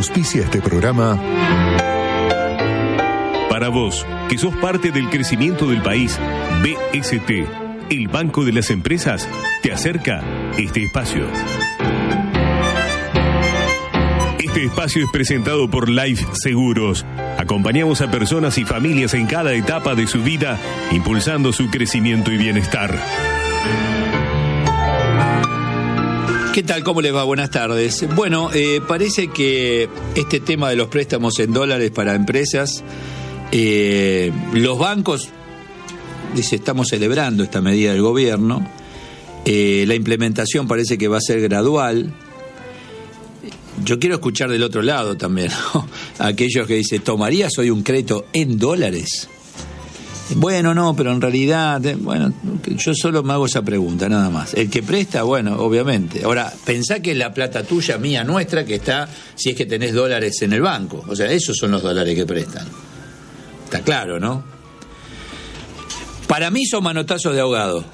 Auspicia este programa. Para vos, que sos parte del crecimiento del país, BST, el Banco de las Empresas, te acerca este espacio. Este espacio es presentado por Life Seguros. Acompañamos a personas y familias en cada etapa de su vida, impulsando su crecimiento y bienestar. ¿Qué tal? ¿Cómo les va? Buenas tardes. Bueno, parece que este tema de los préstamos en dólares para empresas, los bancos, dice, estamos celebrando esta medida del gobierno, la implementación parece que va a ser gradual. Yo quiero escuchar del otro lado también, ¿no? Aquellos que dicen, ¿tomarías hoy un crédito en dólares? Bueno, no, pero en realidad, bueno, yo solo me hago esa pregunta, nada más. El que presta, bueno, obviamente. Ahora, pensá que es la plata tuya, mía, nuestra, que está, si es que tenés dólares en el banco. O sea, esos son los dólares que prestan. Está claro, ¿no? Para mí son manotazos de ahogado.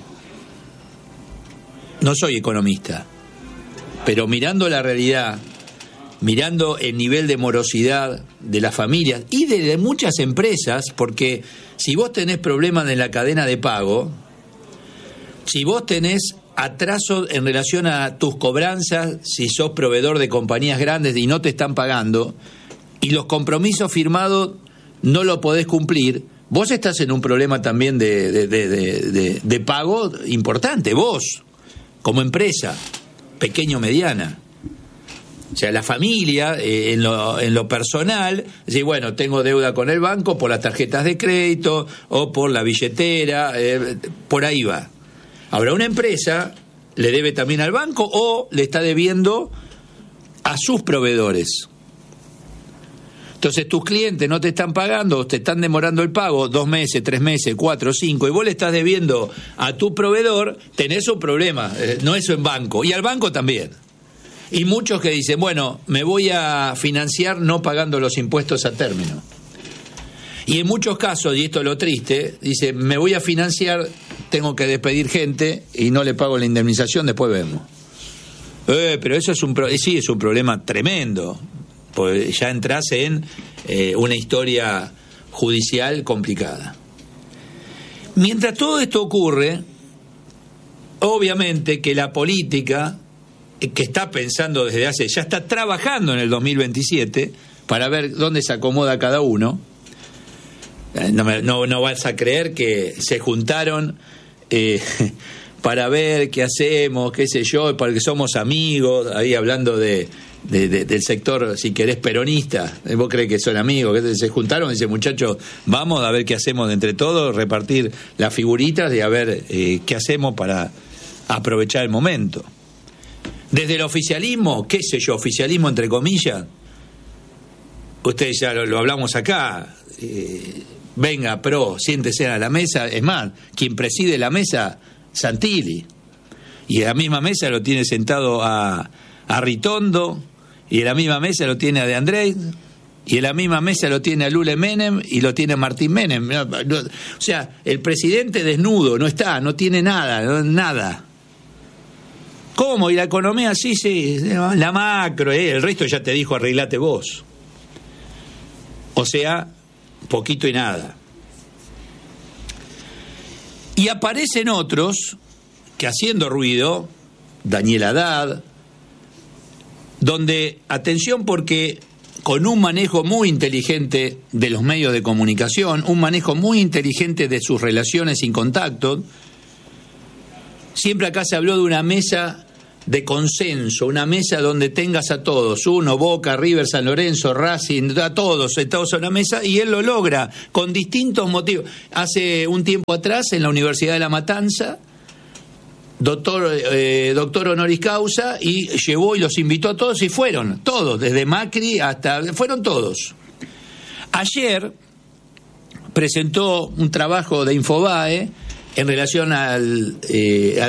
No soy economista, pero mirando la realidad, mirando el nivel de morosidad de las familias y de muchas empresas, porque si vos tenés problemas en la cadena de pago, si vos tenés atraso en relación a tus cobranzas, si sos proveedor de compañías grandes y no te están pagando, y los compromisos firmados no lo podés cumplir, vos estás en un problema también de pago importante, vos, como empresa, pequeño o mediana. O sea, la familia, en lo personal, dice, bueno, tengo deuda con el banco por las tarjetas de crédito o por la billetera, por ahí va. Ahora, una empresa le debe también al banco o le está debiendo a sus proveedores. Entonces, tus clientes no te están pagando, o te están demorando el pago 2 meses, 3 meses, 4, 5, y vos le estás debiendo a tu proveedor, tenés un problema, no eso en banco, y al banco también. Y muchos que dicen, bueno, me voy a financiar no pagando los impuestos a término. Y en muchos casos, y esto es lo triste, dice, me voy a financiar, tengo que despedir gente y no le pago la indemnización, después vemos. Pero eso es es un problema tremendo, pues ya entras en una historia judicial complicada. Mientras todo esto ocurre, obviamente que la política, que está pensando desde ya está trabajando en el 2027 para ver dónde se acomoda cada uno. No vas a creer que se juntaron para ver qué hacemos, qué sé yo, porque somos amigos, ahí hablando del sector, si querés, peronista. ¿Vos crees que son amigos? Que se juntaron y dicen, muchachos, vamos a ver qué hacemos entre todos, repartir las figuritas y a ver qué hacemos para aprovechar el momento. Desde el oficialismo, qué sé yo, oficialismo entre comillas, ustedes ya lo hablamos acá, venga, siéntese a la mesa, es más, quien preside la mesa, Santilli, y en la misma mesa lo tiene sentado a Ritondo, y en la misma mesa lo tiene a De Andrés, y en la misma mesa lo tiene a Lule Menem, y lo tiene a Martín Menem. O sea, el presidente desnudo, no tiene nada. ¿Cómo? ¿Y la economía? Sí, la macro, el resto ya te dijo, arreglate vos. O sea, poquito y nada. Y aparecen otros que haciendo ruido, Daniel Haddad, donde, atención, porque con un manejo muy inteligente de los medios de comunicación, un manejo muy inteligente de sus relaciones sin contacto, siempre acá se habló de una mesa de consenso, una mesa donde tengas a todos, Boca, River, San Lorenzo, Racing, a todos sentados en una mesa, y él lo logra con distintos motivos. Hace un tiempo atrás, en la Universidad de La Matanza, doctor honoris causa, y llevó y los invitó a todos, y fueron todos, desde Macri fueron todos. Ayer presentó un trabajo de Infobae en relación al